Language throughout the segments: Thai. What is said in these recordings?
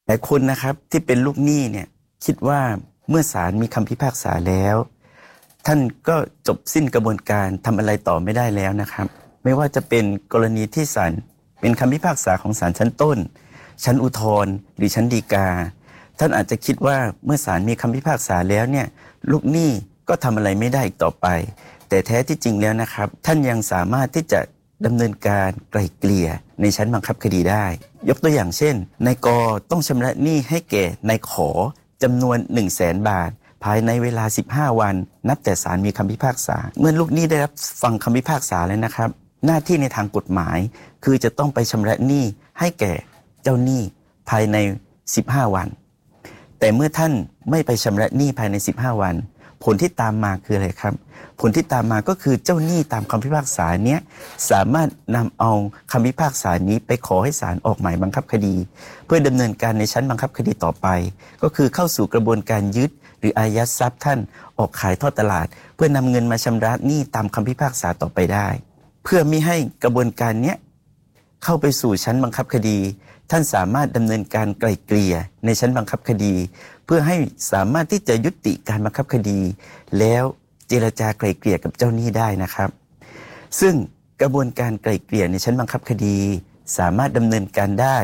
แต่คนนะครับที่เป็นลูกหนี้เนี่ยคิดว่าเมื่อศาลมีคำพิพากษาแล้วท่านก็จบสิ้นกระบวนการทำอะไรต่อไม่ได้แล้วนะครับไม่ว่าจะเป็นกรณีที่ศาลเป็นคำพิพากษาของศาลชั้นต้นชั้นอุทธรณ์หรือชั้นฎีกาท่านอาจจะคิดว่าเมื่อศาลมีคำพิพากษาแล้วเนี่ยลูกหนี้ก็ทำอะไรไม่ได้อีกต่อไปแต่แท้ที่จริงแล้วนะครับท่านยังสามารถที่จะดำเนินการไกล่เกลี่ยในชั้นบังคับคดีได้ยกตัวอย่างเช่นนายกต้องชำระหนี้ให้แก่นายขอจำนวน 100,000 บาทภายในเวลา15 วันนับแต่ศาลมีคำพิพากษาเมื่อลูกหนี้ได้รับฟังคำพิพากษาแล้วนะครับหน้าที่ในทางกฎหมายคือจะต้องไปชำระหนี้ให้แก่เจ้าหนี้ภายใน15 วันแต่เมื่อท่านไม่ไปชำระหนี้ภายใน15 วันผลที่ตามมาคืออะไรครับผลที่ตามมาก็คือเจ้าหนี้ตามคำพิพากษาเนี้ยสามารถนำเอาคำพิพากษานี้ไปขอให้ศาลออกหมายบังคับคดีเพื่อดำเนินการในชั้นบังคับคดีต่อไปก็คือเข้าสู่กระบวนการยึดหรืออายัดทรัพย์ท่านออกขายทอดตลาดเพื่อนำเงินมาชำระหนี้ตามคำพิพากษาต่อไปได้เพื่อไม่ให้กระบวนการเนี้ยเข้าไปสู่ชั้นบังคับคดีท่านสามารถดำเนินการไกล่เกลี่ยในชั้นบังคับคดีเพื่อให้สามารถที่จะยุติการบังคับคดีแล้วเจรจาไกล่เกลี่ยกับเจ้าหนี้ได้นะครับซึ่งกระบวนการไกล่เกลี่ยในชั้นบังคับคดีสามารถดำเนินการได้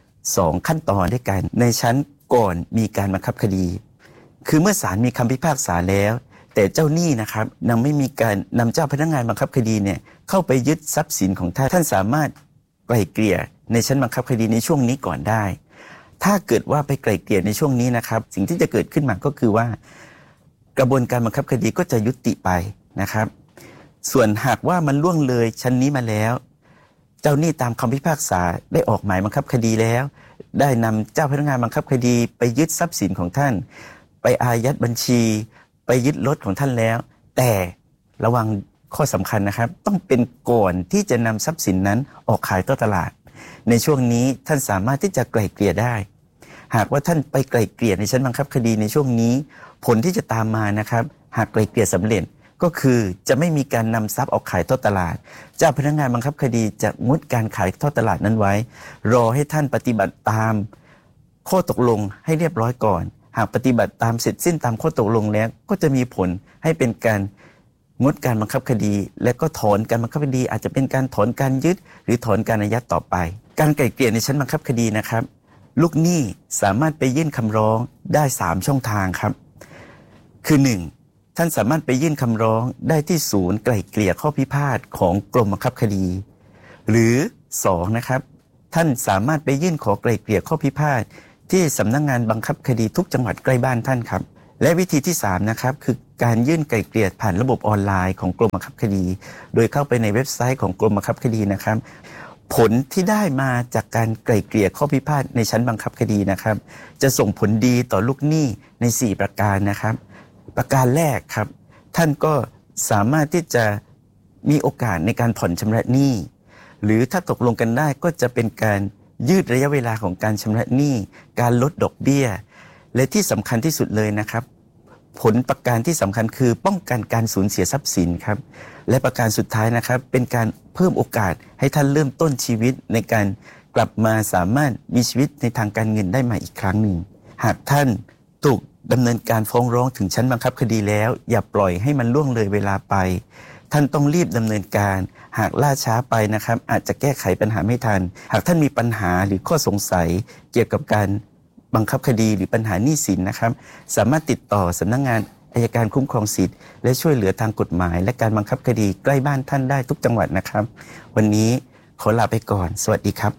2 ขั้นตอนด้วยกันในชั้นก่อนมีการบังคับคดีคือเมื่อศาลมีคำพิพากษาแล้วแต่เจ้าหนี้นะครับยังไม่มีการนำเจ้าพนักงานบังคับคดีเนี่ยเข้าไปยึดทรัพย์สินของท่านสามารถไกล่เกลี่ยในชั้นบังคับคดีในช่วงนี้ก่อนได้ถ้าเกิดว่าไปไกล่เกลี่ยในช่วงนี้นะครับสิ่งที่จะเกิดขึ้นมาก็คือว่ากระบวนการบังคับคดีก็จะยุติไปนะครับส่วนหากว่ามันล่วงเลยชั้นนี้มาแล้วเจ้าหนี้ตามคำพิพากษาได้ออกหมายบังคับคดีแล้วได้นำเจ้าพนักงานบังคับคดีไปยึดทรัพย์สินของท่านไปอายัดบัญชีไปยึดรถของท่านแล้วแต่ระวังข้อสำคัญนะครับต้องเป็นก่อนที่จะนำทรัพย์สินนั้นออกขายต่อตลาดในช่วงนี้ท่านสามารถที่จะไกล่เกลี่ยได้หากว่าท่านไปไกล่เกลี่ยในชั้นบังคับคดีในช่วงนี้ผลที่จะตามมานะครับหากไกล่เกลี่ยสำเร็จก็คือจะไม่มีการนำทรัพย์ออกขายทอดตลาดเจ้าพนักงานบังคับคดีจะงดการขายทอดตลาดนั้นไว้รอให้ท่านปฏิบัติตามข้อตกลงให้เรียบร้อยก่อนหากปฏิบัติตามเสร็จสิ้นตามข้อตกลงแล้วก็จะมีผลให้เป็นการงดการบังคับคดีและก็ถอนการบังคับคดีอาจจะเป็นการถอนการยึดหรือถอนการอายัดต่อไปการไกล่เกลี่ยในชั้นบังคับคดีนะครับลูกหนี้สามารถไปยื่นคำร้องได้3 ช่องทางครับคือ 1. ท่านสามารถไปยื่นคำร้องได้ที่ศูนย์ไกล่เกลี่ยข้อพิพาทของกรมบังคับคดีหรือ2นะครับท่านสามารถไปยื่นขอไกล่เกลี่ยข้อพิพาทที่สำนักงานบังคับคดีทุกจังหวัดใกล้บ้านท่านครับและวิธีที่3นะครับคือการยื่นไกล่เกลี่ยผ่านระบบออนไลน์ของกรมบังคับคดีโดยเข้าไปในเว็บไซต์ของกรมบังคับคดีนะครับผลที่ได้มาจากการไกล่เกลี่ยข้อพิพาทในชั้นบังคับคดีนะครับจะส่งผลดีต่อลูกหนี้ใน4 ประการนะครับประการแรกครับท่านก็สามารถที่จะมีโอกาสในการผ่อนชำระหนี้หรือถ้าตกลงกันได้ก็จะเป็นการยืดระยะเวลาของการชำระหนี้การลดดอกเบี้ยและที่สำคัญที่สุดเลยนะครับผลประการที่สำคัญคือป้องกันการสูญเสียทรัพย์สินครับและประการสุดท้ายนะครับเป็นการเพิ่มโอกาสให้ท่านเริ่มต้นชีวิตในการกลับมาสามารถมีชีวิตในทางการเงินได้ใหม่อีกครั้งหนึ่งหากท่านถูกดำเนินการฟ้องร้องถึงชั้นบังคับคดีแล้วอย่าปล่อยให้มันล่วงเลยเวลาไปท่านต้องรีบดำเนินการหากล่าช้าไปนะครับอาจจะแก้ไขปัญหาไม่ทันหากท่านมีปัญหาหรือข้อสงสัยเกี่ยวกับการบังคับคดีหรือปัญหาหนี้สินนะครับสามารถติดต่อสำนักงานอัยการคุ้มครองสิทธิ์และช่วยเหลือทางกฎหมายและการบังคับคดีใกล้บ้านท่านได้ทุกจังหวัดนะครับวันนี้ขอลาไปก่อนสวัสดีครับ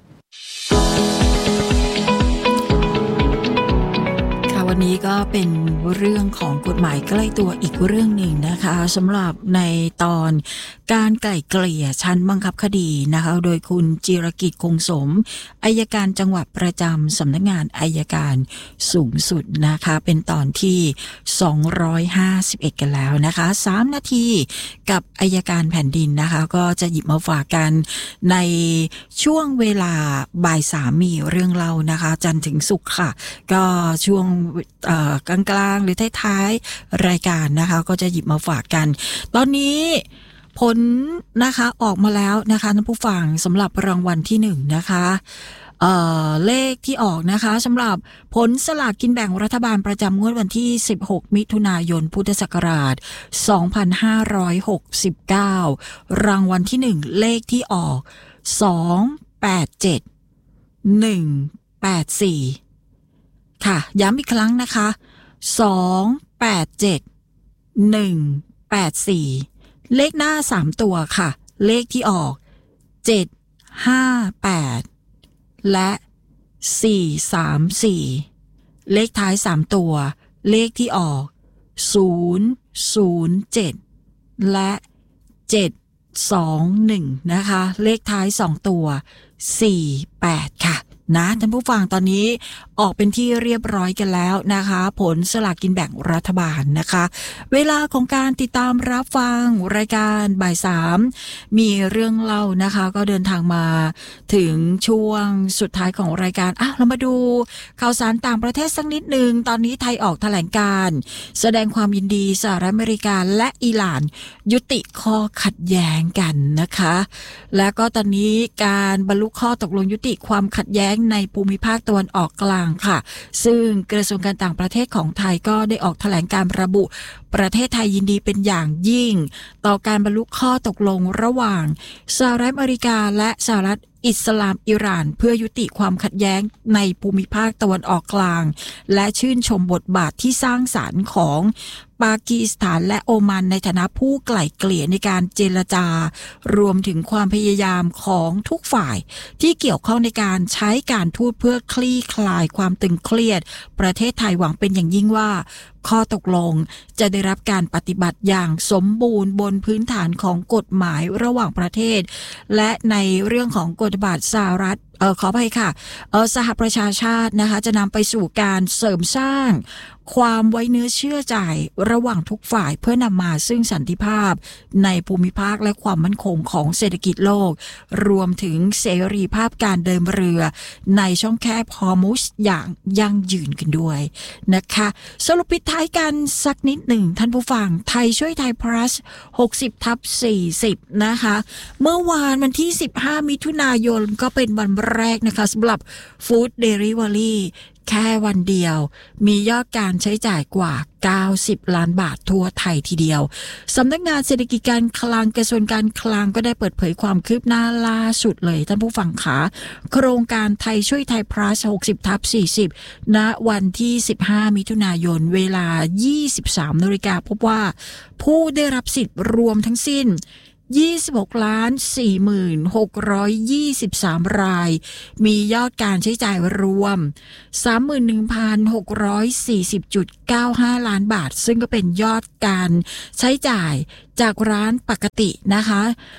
วันนี้ก็เป็นเรื่องของกฎหมายใกล้ตัวอีกเรื่องหนึ่งนะคะสำหรับในตอนการไกล่เกลี่ยชั้นบังคับคดีนะคะโดยคุณจิรกิจคงสมอัยการจังหวัดประจำสำนักงานอัยการสูงสุดนะคะเป็นตอนที่251กันแล้วนะคะ3นาทีกับอัยการแผ่นดินนะคะก็จะหยิบมาฝากกันในช่วงเวลาบ่าย3มีเรื่องเล่านะคะจันทร์ถึงศุกร์ค่ะก็ช่วงกลางๆหรือท้ายๆรายการนะคะก็จะหยิบมาฝากกันตอนนี้ผลนะคะออกมาแล้วนะคะท่านผู้ฟังสำหรับรางวัลที่1นะคะเลขที่ออกนะคะสำหรับผลสลากกินแบ่งรัฐบาลประจำงวดวันที่16มิถุนายนพุทธศักราช2569รางวัลที่1เลขที่ออก287184ค่ะย้ำอีกครั้งนะคะ287184เลขหน้า3ตัวค่ะเลขที่ออก758และ434เลขท้าย3ตัวเลขที่ออก007และ721นะคะเลขท้าย2ตัว48ค่ะนะท่านผู้ฟังตอนนี้ออกเป็นที่เรียบร้อยกันแล้วนะคะผลสลากกินแบ่งรัฐบาลนะคะเวลาของการติดตามรับฟังรายการบ่าย3มีเรื่องเล่านะคะก็เดินทางมาถึงช่วงสุดท้ายของรายการเรามาดูข่าวสารต่างประเทศสักนิดนึงตอนนี้ไทยออกแถลงการแสดงความยินดีสหรัฐอเมริกาและอิหร่านยุติข้อขัดแย้งกันนะคะและก็ตอนนี้การบรรลุข้อตกลงยุติความขัดแย้งในภูมิภาคตะวันออกกลางค่ะซึ่งกระทรวงการต่างประเทศของไทยก็ได้ออกแถลงการระบุประเทศไทยยินดีเป็นอย่างยิ่งต่อการบรรลุข้อตกลงระหว่างสหรัฐอเมริกาและสหรัฐอิสลามอิหร่านเพื่อยุติความขัดแย้งในภูมิภาคตะวันออกกลางและชื่นชมบทบาทที่สร้างสรรค์ของปากีสถานและโอมานในฐานะผู้ไกล่เกลี่ยในการเจรจารวมถึงความพยายามของทุกฝ่ายที่เกี่ยวข้องในการใช้การทูตเพื่อคลี่คลายความตึงเครียดประเทศไทยหวังเป็นอย่างยิ่งว่าข้อตกลงจะได้รับการปฏิบัติอย่างสมบูรณ์บนพื้นฐานของกฎหมายระหว่างประเทศและในเรื่องของกฎบัตรสหรัฐขออภัยค่ะสหประชาชาตินะคะจะนำไปสู่การเสริมสร้างความไว้เนื้อเชื่อใจระหว่างทุกฝ่ายเพื่อนำมาซึ่งสันติภาพในภูมิภาคและความมั่นคงของเศรษฐกิจโลกรวมถึงเสรีภาพการเดินเรือในช่องแคบฮอร์มุซอย่างยั่งยืนกันด้วยนะคะสรุปปิดท้ายกันสักนิดหนึ่งท่านผู้ฟังไทยช่วยไทย plus 60/40นะคะเมื่อวานวันที่15มิถุนายนก็เป็นวันแรกนะคะสำหรับ Food Deliveryแค่วันเดียวมียอดการใช้จ่ายกว่า90ล้านบาททั่วไทยทีเดียวสำนักงานเศรษฐกิจการคลังกระทรวงการคลังก็ได้เปิดเผยความคืบหน้าล่าสุดเลยท่านผู้ฟังคะโครงการไทยช่วยไทย plus 60/40 ณวันที่15มิถุนายนเวลา 23:00 น.พบว่าผู้ได้รับสิทธิ์รวมทั้งสิ้น26,46,23 รายมียอดการใช้จ่ายรวม 31,640.95 ล้านบาทซึ่งก็เป็นยอดการใช้จ่ายจากร้านปกตินะคะ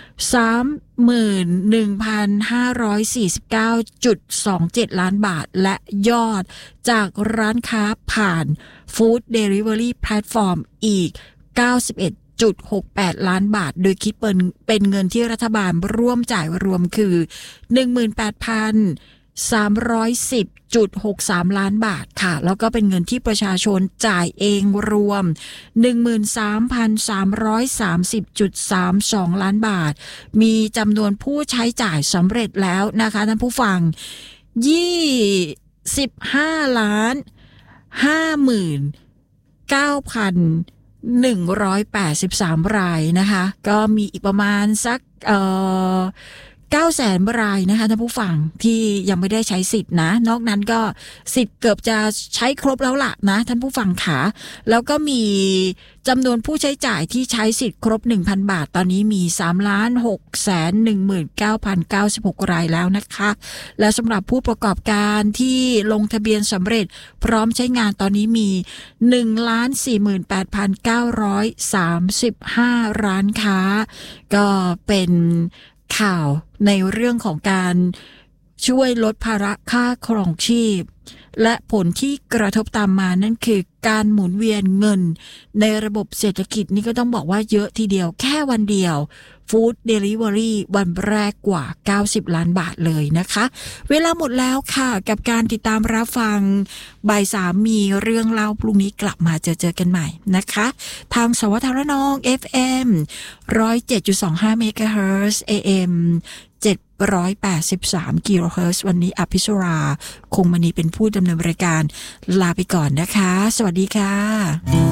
31,549.27 ล้านบาทและยอดจากร้านค้าผ่าน Food Delivery Platform อีก 91.68 ล้านบาทโดยคิดเป็นเงินที่รัฐบาลร่วมจ่ายรวมคือ 18,310.63 ล้านบาทค่ะแล้วก็เป็นเงินที่ประชาชนจ่ายเองรวม 13,330.32 ล้านบาทมีจำนวนผู้ใช้จ่ายสำเร็จแล้วนะคะท่านผู้ฟัง25,59,183 รายนะคะก็มีอีกประมาณสัก900,000 รายนะคะท่านผู้ฟังที่ยังไม่ได้ใช้สิทธิ์นะนอกนั้นก็สิทธิ์เกือบจะใช้ครบแล้วล่ะนะท่านผู้ฟังค่ะแล้วก็มีจำนวนผู้ใช้จ่ายที่ใช้สิทธิ์ครบ 1,000 บาทตอนนี้มี 3,619,096 รายแล้วนะคะและสำหรับผู้ประกอบการที่ลงทะเบียนสำเร็จพร้อมใช้งานตอนนี้มี 148,935 ร้านค้าก็เป็นข่าวในเรื่องของการช่วยลดภาระค่าครองชีพและผลที่กระทบตามมานั่นคือการหมุนเวียนเงินในระบบเศรษฐกิจนี่ก็ต้องบอกว่าเยอะทีเดียวแค่วันเดียว Food Delivery วันแรกกว่า90ล้านบาทเลยนะคะเวลาหมดแล้วค่ะกับการติดตามรับฟังบ่าย3มีเรื่องเล่าพรุ่งนี้กลับมาเจอกันใหม่นะคะทางสวทรนอง FM 107.25 เมกะเฮิรตซ์ AM 183 กิโลเฮิรตซ์วันนี้อภิชราคงมณีเป็นผู้ดำเนินรายการลาไปก่อนนะคะสวัสดีค่ะ